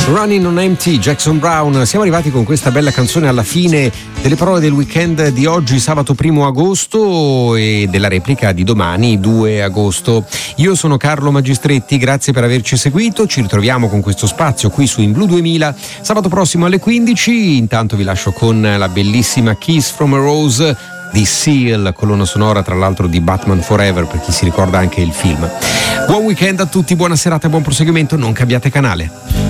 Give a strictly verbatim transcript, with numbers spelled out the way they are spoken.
Running on Empty, Jackson Browne. Siamo arrivati con questa bella canzone alla fine delle parole del weekend di oggi, sabato primo agosto, e della replica di domani, due agosto. Io sono Carlo Magistretti, grazie per averci seguito. Ci ritroviamo con questo spazio qui su In Blue duemila sabato prossimo alle quindici. Intanto vi lascio con la bellissima Kiss from a Rose di Seal, colonna sonora tra l'altro di Batman Forever, per chi si ricorda anche il film. Buon weekend a tutti, buona serata e buon proseguimento, non cambiate canale.